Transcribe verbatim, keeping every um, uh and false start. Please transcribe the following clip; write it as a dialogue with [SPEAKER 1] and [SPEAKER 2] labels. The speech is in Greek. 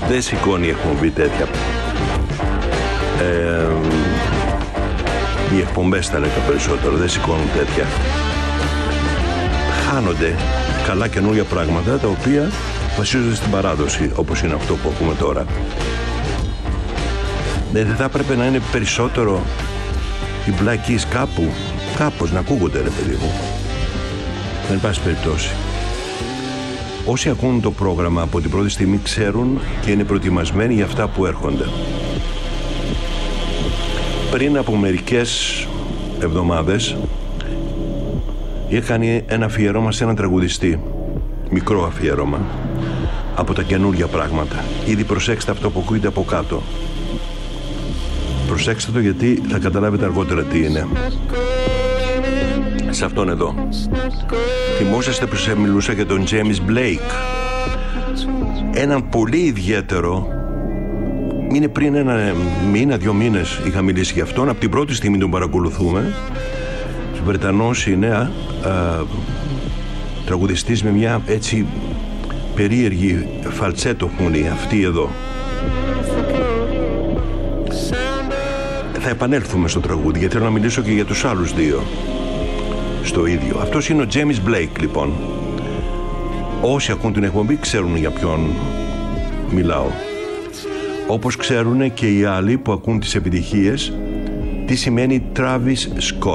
[SPEAKER 1] Δεν σηκώνει η εκπομπή τέτοια. Ε, οι εκπομπές θα λέγα περισσότερο, δεν σηκώνουν τέτοια. Χάνονται καλά καινούργια πράγματα τα οποία βασίζονται στην παράδοση, όπως είναι αυτό που ακούμε τώρα. Δεν θα έπρεπε να είναι περισσότερο οι Black Keys κάπου, κάπως να ακούγονται, ρε παιδί μου. Δεν πάση περιπτώσει. Όσοι ακούν το πρόγραμμα από την πρώτη στιγμή ξέρουν και είναι προετοιμασμένοι για αυτά που έρχονται. Πριν από μερικές εβδομάδες είχα κάνει ένα αφιέρωμα σε έναν τραγουδιστή, μικρό αφιέρωμα, από τα καινούργια πράγματα. Ήδη προσέξτε αυτό που ακούγεται από κάτω. Προσέξτε το, γιατί θα καταλάβετε αργότερα τι είναι. Σε αυτόν εδώ. Θυμόσαστε που σε μιλούσα για τον James Blake, έναν πολύ ιδιαίτερο. Είναι πριν ένα μήνα, δύο μήνες είχα μιλήσει για αυτόν. Από την πρώτη στιγμή τον παρακολουθούμε. Βρετανός είναι α, α, τραγουδιστής με μια έτσι περίεργη φαλτσέτο φωνή, αυτή εδώ. Θα επανέλθουμε στο τραγούδι, γιατί θέλω να μιλήσω και για τους άλλους δύο στο ίδιο. Αυτός είναι ο James Blake, λοιπόν. Όσοι ακούν την εκπομπή ξέρουν για ποιον μιλάω. Όπως ξέρουν και οι άλλοι που ακούν τις επιτυχίες τι σημαίνει Travis Scott.